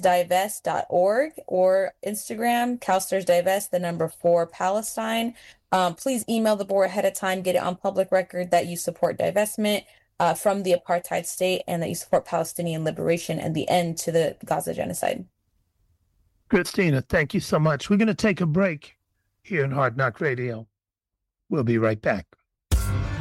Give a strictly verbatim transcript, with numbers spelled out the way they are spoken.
divest dot org or Instagram, CalSTRS Divest, the number four Palestine. Um, please email the board ahead of time, get it on public record that you support divestment uh, from the apartheid state and that you support Palestinian liberation and the end to the Gaza genocide. Christina, thank you so much. We're going to take a break here in Hard Knock Radio. We'll be right back.